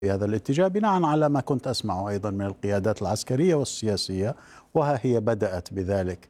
في هذا الاتجاه بناء على ما كنت أسمعه أيضا من القيادات العسكرية والسياسية، وها هي بدأت بذلك.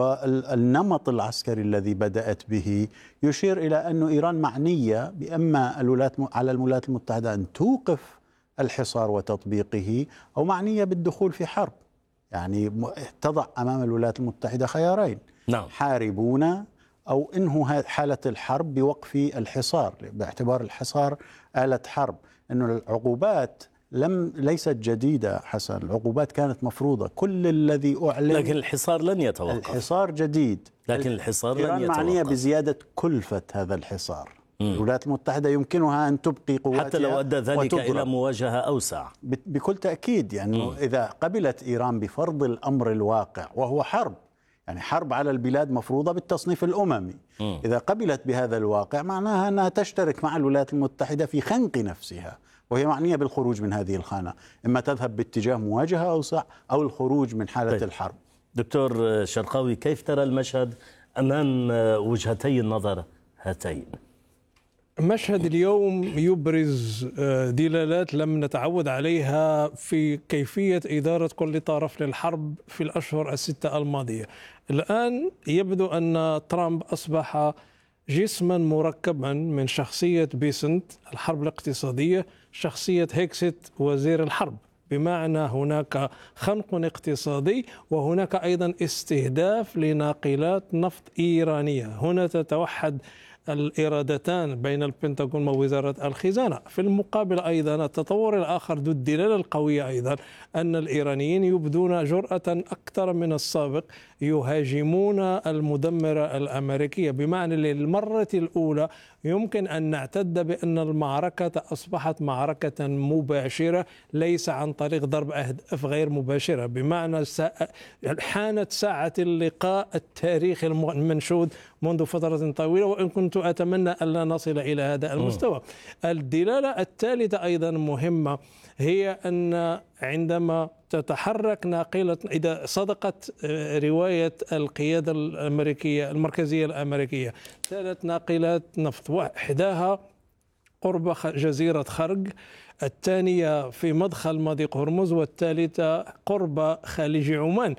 والنمط العسكري الذي بدأت به يشير إلى أن إيران معنية بأما على الولايات المتحدة أن توقف الحصار وتطبيقه، أو معنية بالدخول في حرب. يعني تضع أمام الولايات المتحدة خيارين: نعم. حاربونا أو انهوا حالة الحرب بوقف الحصار، باعتبار الحصار آلة حرب. أن العقوبات ليست جديدة حسن، العقوبات كانت مفروضة. كل الذي أعلن، لكن الحصار لن يتوقف. الحصار جديد، لكن الحصار لن إيران يتوقف. معنية بزيادة كلفة هذا الحصار. الولايات المتحدة يمكنها أن تبقي قواتها حتى لو أدى ذلك إلى مواجهة أوسع. بكل تأكيد. يعني إذا قبلت إيران بفرض الأمر الواقع وهو حرب، يعني حرب على البلاد مفروضة بالتصنيف الأممي، إذا قبلت بهذا الواقع معناها أنها تشترك مع الولايات المتحدة في خنق نفسها، وهي معنية بالخروج من هذه الخانة، إما تذهب باتجاه مواجهة أوسع أو الخروج من حالة الحرب. دكتور شرقاوي، كيف ترى المشهد أمام وجهتي النظر هاتين؟ مشهد اليوم يبرز دلالات لم نتعود عليها في كيفية إدارة كل طرف للحرب في الأشهر الستة الماضية. الآن يبدو أن ترامب أصبح جسما مركبا من شخصية بيسنت الحرب الاقتصادية، شخصية هيكسيت وزير الحرب، بمعنى هناك خنق اقتصادي وهناك أيضا استهداف لناقلات نفط إيرانية. هنا تتوحد الإرادتان بين البنتاغون ووزارة الخزانة. في المقابل أيضا التطور الآخر ذو الدلالة القوية أيضا أن الإيرانيين يبدون جرأة أكثر من السابق، يهاجمون المدمرة الأمريكية، بمعنى للمرة الأولى يمكن أن نعتد بأن المعركة أصبحت معركة مباشرة ليس عن طريق ضرب أهداف غير مباشرة، بمعنى حانت ساعة اللقاء التاريخي المنشود منذ فترة طويلة، وإن كنت أتمنى ألا نصل إلى هذا المستوى. الدلالة الثالثة أيضا مهمة، هي أن عندما تتحرك ناقلة، إذا صدقت رواية القيادة الأمريكية المركزية الأمريكية، 3 ناقلات نفط، إحداها قرب جزيرة خرج، الثانية في مدخل مضيق هرمز، والثالثة قرب خليج عمان.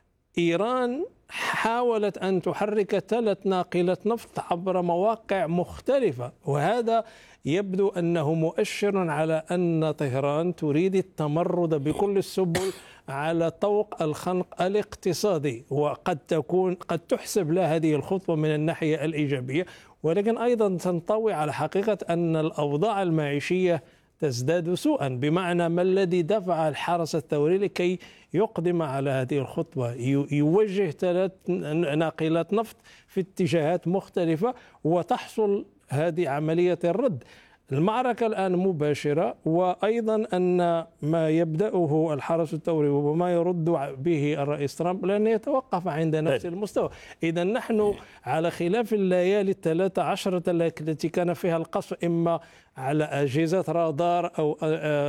إيران حاولت أن تحرك 3 ناقلات نفط عبر مواقع مختلفة، وهذا يبدو أنه مؤشر على أن طهران تريد التمرد بكل السبل على طوق الخنق الاقتصادي، وقد تحسب له هذه الخطوة من الناحية الإيجابية، ولكن أيضا تنطوي على حقيقة أن الأوضاع المعيشية تزداد سوءا، بمعنى ما الذي دفع الحرس الثوري لكي يقدم على هذه الخطوة؟ يوجه 3 ناقلات نفط في اتجاهات مختلفة وتحصل هذه عملية الرد. المعركة الآن مباشرة، وأيضا أن ما يبدأه الحرس الثوري وما يرد به الرئيس ترامب لن يتوقف عند نفس المستوى. إذا نحن على خلاف الليالي 13 التي كان فيها القصف إما على أجهزة رادار أو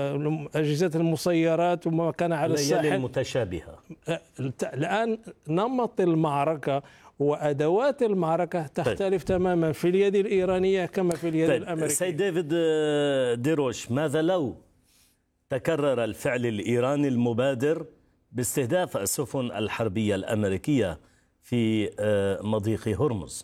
أجهزة المسيرات وما كان على الساحل المتشابهة، الآن نمط المعركة وأدوات المعركة تختلف تماما في اليد الإيرانية كما في اليد الأمريكية. سيد ديفيد ديروش، ماذا لو تكرر الفعل الإيراني المبادر باستهداف السفن الحربية الأمريكية في مضيق هرمز؟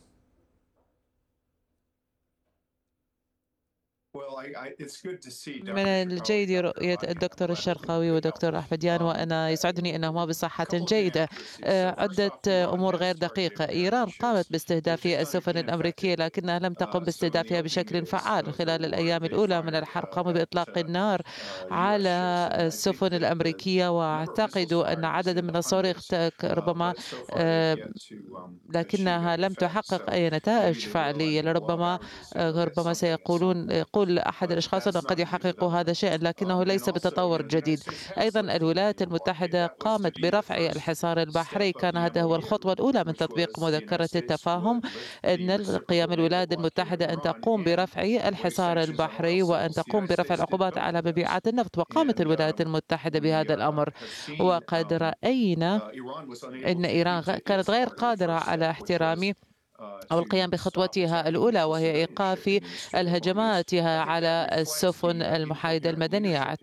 من الجيد رؤية الدكتور الشرقاوي والدكتور أحمديان، وأنا يسعدني أنهما بصحة جيدة. عدة أمور غير دقيقة. إيران قامت باستهداف السفن الأمريكية لكنها لم تقم باستهدافها بشكل فعال. خلال الأيام الأولى من الحرب قاموا بإطلاق النار على السفن الأمريكية، وأعتقد أن عدد من الصواريخ ربما لكنها لم تحقق أي نتائج فعلية. ربما يقول أحد الأشخاص أنه قد يحقق هذا شيئا، لكنه ليس بتطور جديد. أيضا الولايات المتحدة قامت برفع الحصار البحري، كان هذا هو الخطوة الأولى من تطبيق مذكرة التفاهم، أن قيام الولايات المتحدة أن تقوم برفع الحصار البحري وأن تقوم برفع العقوبات على مبيعات النفط، وقامت الولايات المتحدة بهذا الأمر. وقد رأينا أن إيران كانت غير قادرة على احترام أو القيام بخطوتها الأولى، وهي إيقاف الهجماتها على السفن المحايدة المدنية.